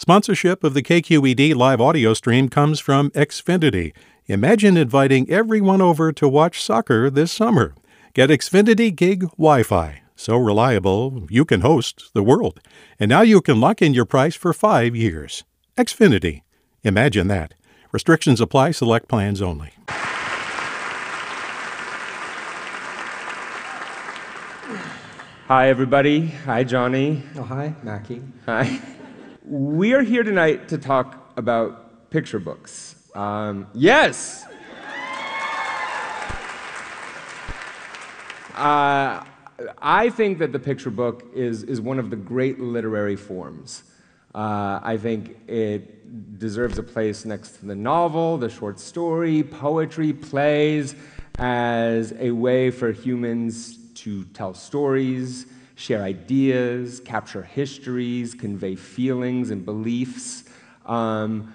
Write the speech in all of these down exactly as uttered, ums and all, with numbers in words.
Sponsorship of the K Q E D live audio stream comes from Xfinity. Imagine inviting everyone over to watch soccer this summer. Get Xfinity Gig Wi-Fi. So reliable, you can host the world. And now you can lock in your price for five years. Xfinity. Imagine that. Restrictions apply. Select plans only. Hi, everybody. Hi, Johnny. Oh, hi, Mackie. Hi. We are here tonight to talk about picture books. Um, yes! Uh, I think that the picture book is, is one of the great literary forms. Uh, I think it deserves a place next to the novel, the short story, poetry, plays, as a way for humans to tell stories, share ideas, capture histories, convey feelings and beliefs. Um,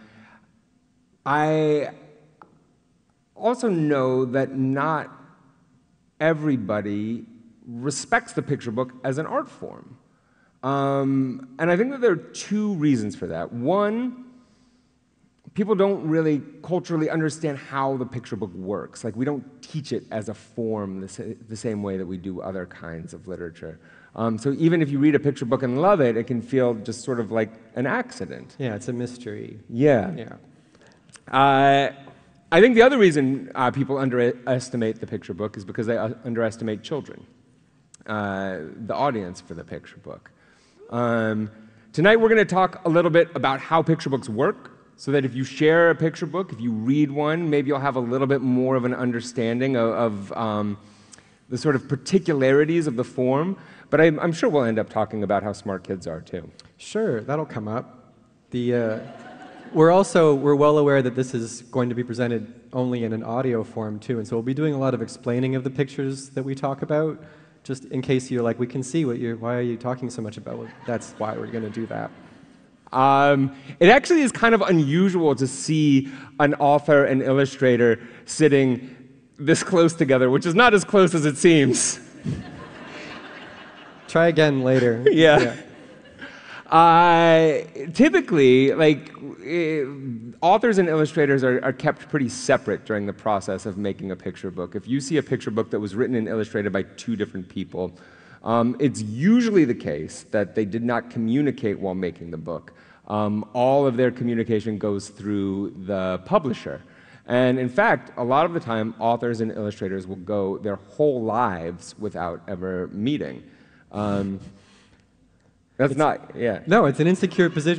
I also know that not everybody respects the picture book as an art form. Um, and I think that there are two reasons for that. One, people don't really culturally understand how the picture book works. Like, we don't teach it as a form the, sa the same way that we do other kinds of literature. Um, so even if you read a picture book and love it, it can feel just sort of like an accident. Yeah, it's a mystery. Yeah. Yeah. Uh, I think the other reason uh, people underestimate the picture book is because they uh, underestimate children, uh, the audience for the picture book. Um, tonight we're going to talk a little bit about how picture books work, so that if you share a picture book, if you read one, maybe you'll have a little bit more of an understanding of, of um, the sort of particularities of the form. But I'm, I'm sure we'll end up talking about how smart kids are, too. Sure, that'll come up. The, uh, we're also, we're well aware that this is going to be presented only in an audio form, too, and so we'll be doing a lot of explaining of the pictures that we talk about, just in case you're like, we can see what you're, why are you talking so much about? Well, that's why we're going to do that. Um, it actually is kind of unusual to see an author and illustrator sitting this close together, which is not as close as it seems. Try again later. Yeah. yeah. Uh, typically, like, uh, authors and illustrators are, are kept pretty separate during the process of making a picture book. If you see a picture book that was written and illustrated by two different people, um, it's usually the case that they did not communicate while making the book. Um, all of their communication goes through the publisher. And in fact, a lot of the time, authors and illustrators will go their whole lives without ever meeting. Um, that's it's, not, yeah. No, it's an insecure posi